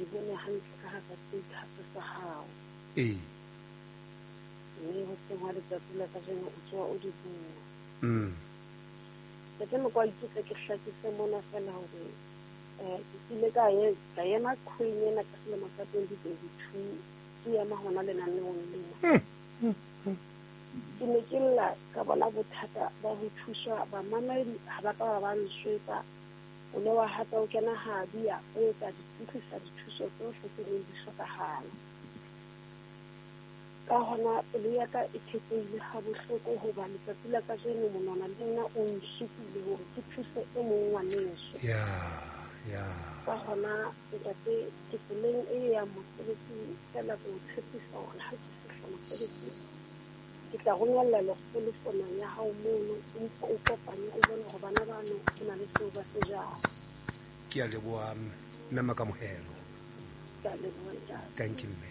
di bone hantle ka hara status sa hao. Mme ho teng hwa letsatsi la kajeno o tswa o di bua. Ke mo kwa itse ke hlakise mona fela hore ke tsile ka ema khwenya na ka selemo sa 2022 ke ya mahona le naneong lena. Ke ne ke lla ka bona bothata ba ho thuswa ba mamedi ha ba ka ba nswetsa o ne wa hata o kena habia o etsa dithuso tsohle tse di hlokahala. Ka hona pele ya ka e thetsehile ha bohloko hoba letsatsi la kajeno monwana le nna o nshupile hore ke thuse e mong wa neso. Ka hona ntate ke tseleng e ya mosebetsi fela ko tshepisa hore ha ke fihla mosebetsi ke tla rongella lekgolo fonong ya hao mono o kopanye o bone hore bana bano ho na le seo ba se jang. Ke a leboha mme Makamohelo. Ke a leboha ntate. Thank you mme.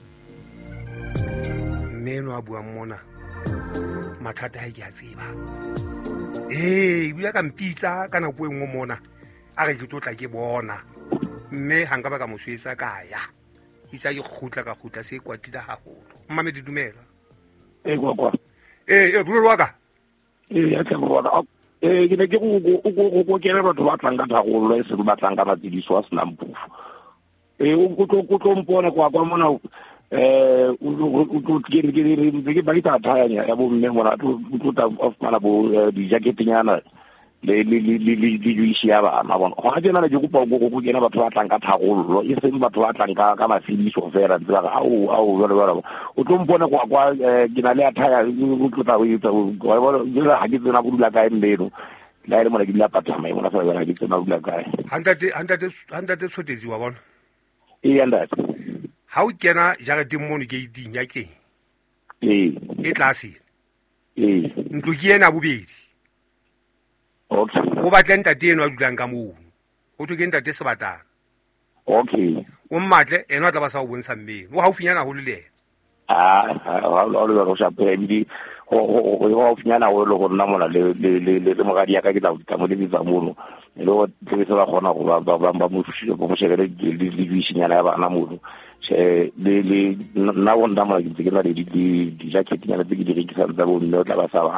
Neno a buang mona mathata ha ke a tseba bula ka mpitsa ka nako e nngwe mona a re ke tlotla ke bona mme ha nka ba ka moswetsa ka ya itsa ke khutla se kwatile haholo mma me di dumela kwa bro wa ka ya tla bro wa ke ne ke go kena batho ba tlang ka thagolo e se ba tlang ka matsidiso a selampufo o tlo mpona kwa mona ke ba ita thaya ya bo mme mona of mana bo di jacketnyana le juice ya bana bona ga jena le go pa go kena batho ba tlang ka thagollo e seng batho ba tlang ka mafiliso fela ntse ba au jalo o tlo mpona kwa ke na le thaya go tlotla go itsa go bona jela ha ke tsena go dula ka endeno la ere mona ke dila patama e mona fa ke tsena go dula kae handa tshotezi wa bona ndate ha o kena jareteng mono ke iting ya keng e tlase ntlo ke ena bobedi okay o batla ntate eno a dulang ka moo o tlo ke ntate sebatana okay o mmatle eno a tla ba sa o bontsha mmeng o haufinyana ho le le ha lo go shape di o haufinyana ho lo go nna mona le mogadi ya ka ke tla mo lebitsa mono le go tse ba gona go ba mo fushile go mo shebele le buisinyana ya bana mono le na wonda mo ke na le di jacket nyana tse ke di rekisa tsa bo nne o tla ba sa